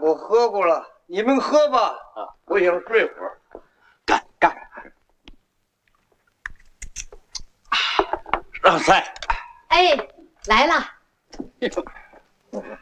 我喝过了，你们喝吧。啊，我想睡会儿。干！让菜。 哎，来了。